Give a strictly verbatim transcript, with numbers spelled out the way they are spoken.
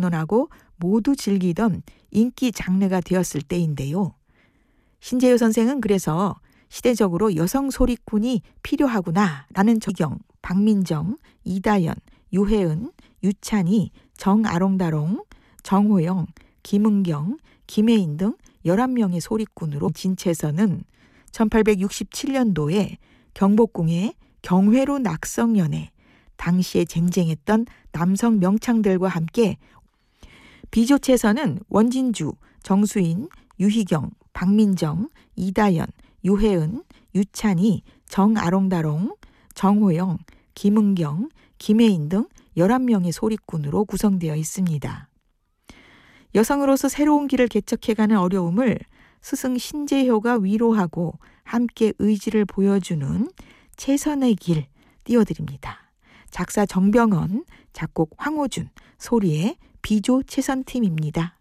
막론하고 모두 즐기던 인기 장르가 되었을 때인데요. 신재효 선생은 그래서 시대적으로 여성 소리꾼이 필요하구나라는 저기경, 박민정, 이다연, 유혜은, 유찬희, 정아롱다롱, 정호영, 김은경, 김혜인 등 열한 명의 소리꾼으로 진채서는 천팔백육십칠 년도에 경복궁의 경회로 낙성연에 당시에 쟁쟁했던 남성 명창들과 함께 비조채서는 원진주, 정수인, 유희경, 박민정, 이다연, 유혜은, 유찬희, 정아롱다롱, 정호영, 김은경, 김혜인 등 열한 명의 소리꾼으로 구성되어 있습니다. 여성으로서 새로운 길을 개척해가는 어려움을 스승 신재효가 위로하고 함께 의지를 보여주는 최선의 길 띄워드립니다. 작사 정병헌, 작곡 황호준, 소리의 비조 최선팀입니다.